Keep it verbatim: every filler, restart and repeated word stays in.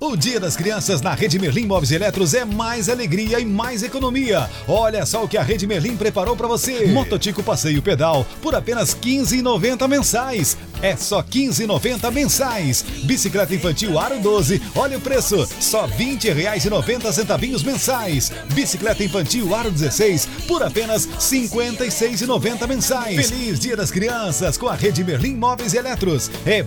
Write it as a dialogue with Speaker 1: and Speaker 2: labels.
Speaker 1: O Dia das Crianças na Rede Merlin Móveis e Eletros é mais alegria e mais economia. Olha só o que a Rede Merlin preparou para você. Mototico passeio pedal por apenas quinze reais e noventa centavos mensais. É só quinze reais e noventa centavos mensais. Bicicleta infantil Aro doze, olha o preço, só vinte reais e noventa centavos mensais. Bicicleta infantil Aro dezesseis por apenas cinquenta e seis reais e noventa centavos mensais. Feliz Dia das Crianças com a Rede Merlin Móveis e Eletros. É